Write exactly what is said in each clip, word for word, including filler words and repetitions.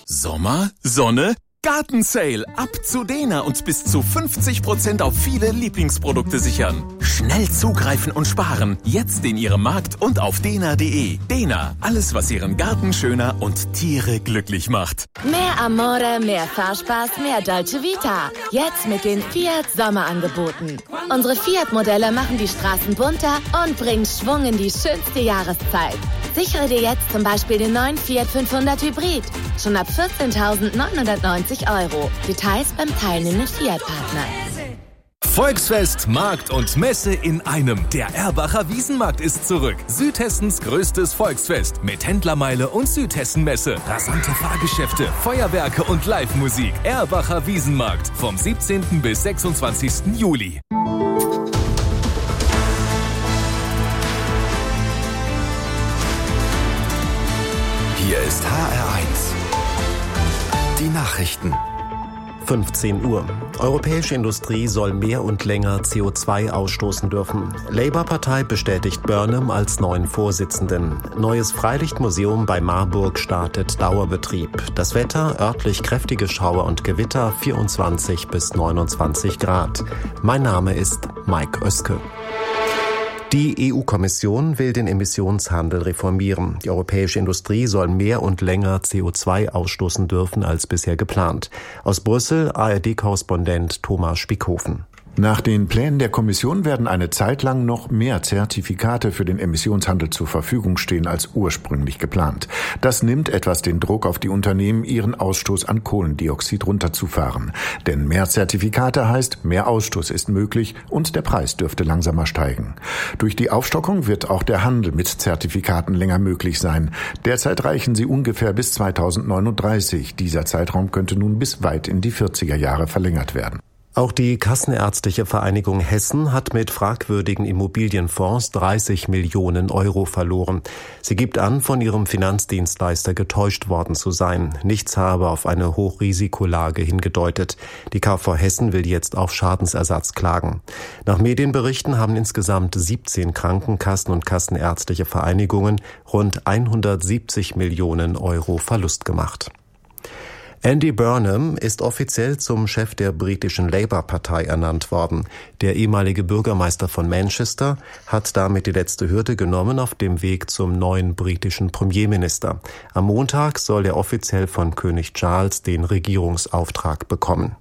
Sommer, Sonne, Gartensale. Ab zu Dena und bis zu fünfzig Prozent auf viele Lieblingsprodukte sichern. Schnell zugreifen und sparen. Jetzt in Ihrem Markt und auf dena punkt de. Dena, alles was Ihren Garten schöner und Tiere glücklich macht. Mehr Amore, mehr Fahrspaß, mehr Dolce Vita. Jetzt mit den Fiat Sommerangeboten. Unsere Fiat-Modelle machen die Straßen bunter und bringen Schwung in die schönste Jahreszeit. Sichere dir jetzt zum Beispiel den neuen Fiat fünfhundert Hybrid. Schon ab vierzehntausendneunhundertneunzig Euro. Details beim teilnehmenden Fiat-Partner. Volksfest, Markt und Messe in einem. Der Erbacher Wiesenmarkt ist zurück. Südhessens größtes Volksfest mit Händlermeile und Südhessen-Messe. Rasante Fahrgeschäfte, Feuerwerke und Live-Musik. Erbacher Wiesenmarkt vom siebzehnten bis sechsundzwanzigsten Juli. Hier ist H R eins. Die Nachrichten. fünfzehn Uhr. Europäische Industrie soll mehr und länger C O zwei ausstoßen dürfen. Labour-Partei bestätigt Burnham als neuen Vorsitzenden. Neues Freilichtmuseum bei Marburg startet Dauerbetrieb. Das Wetter, örtlich kräftige Schauer und Gewitter, vierundzwanzig bis neunundzwanzig Grad. Mein Name ist Mike Oeske. Die E U-Kommission will den Emissionshandel reformieren. Die europäische Industrie soll mehr und länger C O zwei ausstoßen dürfen als bisher geplant. Aus Brüssel A R D-Korrespondent Thomas Spickhofen. Nach den Plänen der Kommission werden eine Zeit lang noch mehr Zertifikate für den Emissionshandel zur Verfügung stehen als ursprünglich geplant. Das nimmt etwas den Druck auf die Unternehmen, ihren Ausstoß an Kohlendioxid runterzufahren. Denn mehr Zertifikate heißt, mehr Ausstoß ist möglich und der Preis dürfte langsamer steigen. Durch die Aufstockung wird auch der Handel mit Zertifikaten länger möglich sein. Derzeit reichen sie ungefähr bis zweitausendneununddreißig. Dieser Zeitraum könnte nun bis weit in die vierziger Jahre verlängert werden. Auch die Kassenärztliche Vereinigung Hessen hat mit fragwürdigen Immobilienfonds dreißig Millionen Euro verloren. Sie gibt an, von ihrem Finanzdienstleister getäuscht worden zu sein. Nichts habe auf eine Hochrisikolage hingedeutet. Die K V Hessen will jetzt auf Schadensersatz klagen. Nach Medienberichten haben insgesamt siebzehn Krankenkassen und kassenärztliche Vereinigungen rund hundertsiebzig Millionen Euro Verlust gemacht. Andy Burnham ist offiziell zum Chef der britischen Labour-Partei ernannt worden. Der ehemalige Bürgermeister von Manchester hat damit die letzte Hürde genommen auf dem Weg zum neuen britischen Premierminister. Am Montag soll er offiziell von König Charles den Regierungsauftrag bekommen.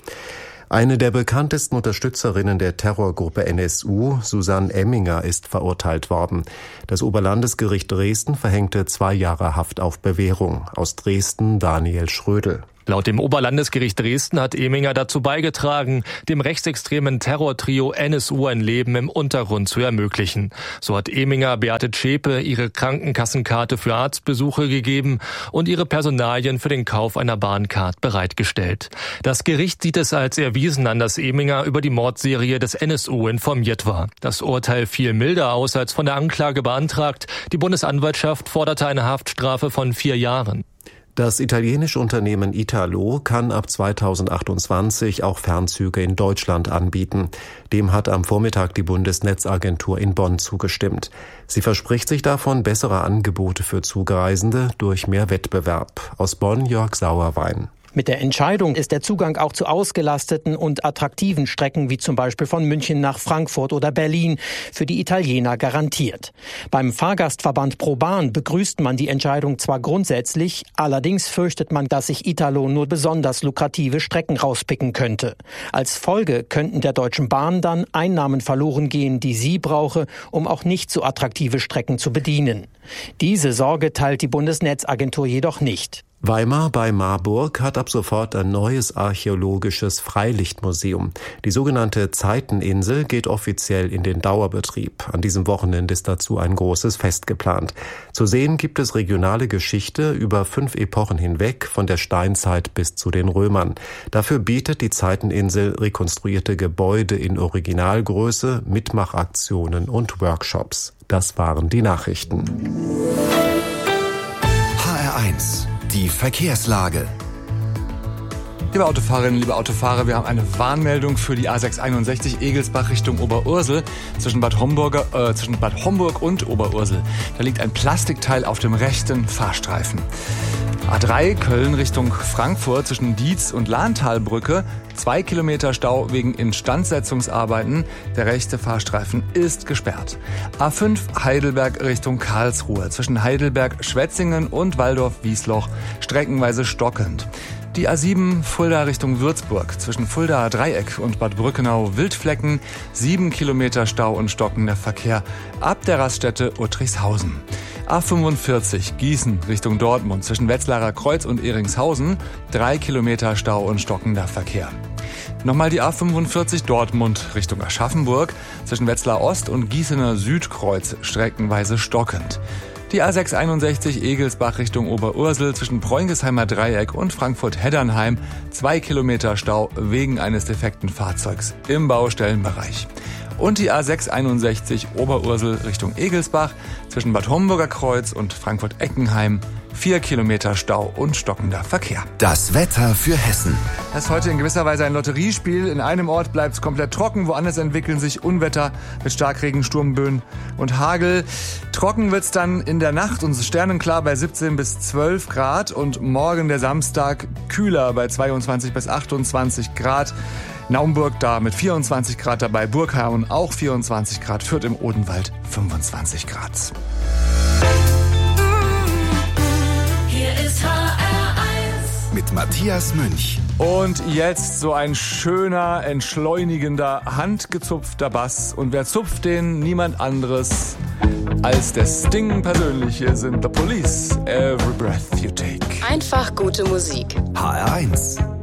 Eine der bekanntesten Unterstützerinnen der Terrorgruppe N S U, Susanne Emminger, ist verurteilt worden. Das Oberlandesgericht Dresden verhängte zwei Jahre Haft auf Bewährung. Aus Dresden Daniel Schrödel. Laut dem Oberlandesgericht Dresden hat Emminger dazu beigetragen, dem rechtsextremen Terrortrio N S U ein Leben im Untergrund zu ermöglichen. So hat Emminger Beate Zschäpe ihre Krankenkassenkarte für Arztbesuche gegeben und ihre Personalien für den Kauf einer Bahncard bereitgestellt. Das Gericht sieht es als erwiesen an, dass Emminger über die Mordserie des N S U informiert war. Das Urteil fiel milder aus als von der Anklage beantragt. Die Bundesanwaltschaft forderte eine Haftstrafe von vier Jahren. Das italienische Unternehmen Italo kann ab zweitausendachtundzwanzig auch Fernzüge in Deutschland anbieten. Dem hat am Vormittag die Bundesnetzagentur in Bonn zugestimmt. Sie verspricht sich davon bessere Angebote für Zugreisende durch mehr Wettbewerb. Aus Bonn Jörg Sauerwein. Mit der Entscheidung ist der Zugang auch zu ausgelasteten und attraktiven Strecken wie zum Beispiel von München nach Frankfurt oder Berlin für die Italiener garantiert. Beim Fahrgastverband ProBahn begrüßt man die Entscheidung zwar grundsätzlich, allerdings fürchtet man, dass sich Italo nur besonders lukrative Strecken rauspicken könnte. Als Folge könnten der Deutschen Bahn dann Einnahmen verloren gehen, die sie brauche, um auch nicht so attraktive Strecken zu bedienen. Diese Sorge teilt die Bundesnetzagentur jedoch nicht. Weimar bei Marburg hat ab sofort ein neues archäologisches Freilichtmuseum. Die sogenannte Zeiteninsel geht offiziell in den Dauerbetrieb. An diesem Wochenende ist dazu ein großes Fest geplant. Zu sehen gibt es regionale Geschichte über fünf Epochen hinweg, von der Steinzeit bis zu den Römern. Dafür bietet die Zeiteninsel rekonstruierte Gebäude in Originalgröße, Mitmachaktionen und Workshops. Das waren die Nachrichten. H R eins. Die Verkehrslage. Liebe Autofahrerinnen, liebe Autofahrer, wir haben eine Warnmeldung für die A sechshunderteinundsechzig Egelsbach Richtung Oberursel zwischen Bad Homburger, äh, zwischen Bad Homburg und Oberursel. Da liegt ein Plastikteil auf dem rechten Fahrstreifen. A drei Köln Richtung Frankfurt zwischen Dietz und Lahntalbrücke. Zwei Kilometer Stau wegen Instandsetzungsarbeiten. Der rechte Fahrstreifen ist gesperrt. A fünf Heidelberg Richtung Karlsruhe zwischen Heidelberg, Schwetzingen und Walldorf-Wiesloch streckenweise stockend. Die A sieben Fulda Richtung Würzburg zwischen Fuldaer Dreieck und Bad Brückenau-Wildflecken. Sieben Kilometer Stau und stockender Verkehr ab der Raststätte Uttrichshausen. A fünfundvierzig Gießen Richtung Dortmund zwischen Wetzlarer Kreuz und Eringshausen. Drei Kilometer Stau und stockender Verkehr. Nochmal die A fünfundvierzig Dortmund Richtung Aschaffenburg zwischen Wetzlar Ost und Gießener Südkreuz streckenweise stockend. Die A sechshunderteinundsechzig Egelsbach Richtung Oberursel zwischen Preungesheimer Dreieck und Frankfurt-Heddernheim. Zwei Kilometer Stau wegen eines defekten Fahrzeugs im Baustellenbereich. Und die A sechshunderteinundsechzig Oberursel Richtung Egelsbach zwischen Bad Homburger Kreuz und Frankfurt-Eckenheim. Vier Kilometer Stau und stockender Verkehr. Das Wetter für Hessen. Das ist heute in gewisser Weise ein Lotteriespiel. In einem Ort bleibt es komplett trocken, woanders entwickeln sich Unwetter mit Starkregen, Sturmböen und Hagel. Trocken wird's dann in der Nacht und sternenklar bei siebzehn bis zwölf Grad und morgen der Samstag kühler bei zweiundzwanzig bis achtundzwanzig Grad. Naumburg da mit vierundzwanzig Grad dabei, Burghauen auch vierundzwanzig Grad, Fürth im Odenwald fünfundzwanzig Grad. Hier ist H R eins. Mit Matthias Münch. Und jetzt so ein schöner, entschleunigender, handgezupfter Bass. Und wer zupft den? Niemand anderes als der Sting persönlich. Hier sind The Police. Every breath you take. Einfach gute Musik. H R eins.